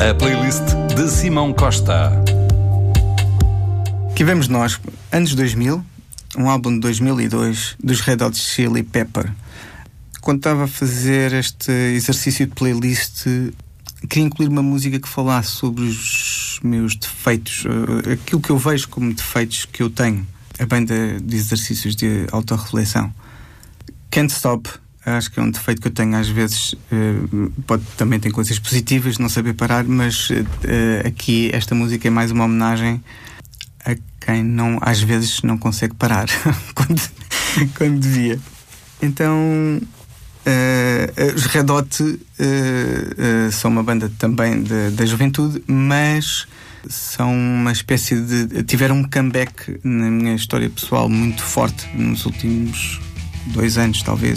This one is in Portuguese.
A playlist de Simão Costa. Aqui vemos nós, anos 2000, um álbum de 2002 dos Red Hot Chili Pepper. Quando estava a fazer este exercício de playlist, queria incluir uma música que falasse sobre os meus defeitos, aquilo que eu vejo como defeitos que eu tenho, a bem de exercícios de autorreflexão. Can't Stop, acho que é um defeito que eu tenho às vezes, também tem coisas positivas, não saber parar, mas aqui esta música é mais uma homenagem a quem não, às vezes não consegue parar quando devia. Então os Red Hot são uma banda também da juventude, mas são uma espécie de... tiveram um comeback na minha história pessoal muito forte nos últimos 2 anos, talvez.